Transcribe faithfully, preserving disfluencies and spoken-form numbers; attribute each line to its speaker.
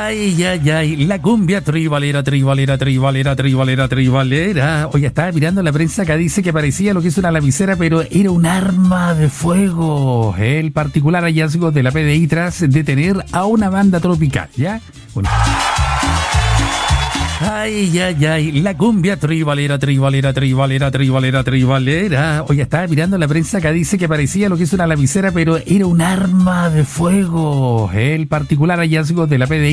Speaker 1: Ay, ay, ay, la cumbia tribalera, tribalera, tribalera, tribalera, tribalera. Oye, estaba mirando la prensa que dice que parecía lo que es una lapicera, pero era un arma de fuego. El particular hallazgo de la P D I tras detener a una banda tropical, ¿ya? Bueno. Ay, ay, ay, la cumbia tribalera, tribalera, tribalera, tribalera, tribalera. Oye, estaba mirando la prensa que dice que parecía lo que es una lapicera, pero era un arma de fuego. El particular hallazgo de la P D I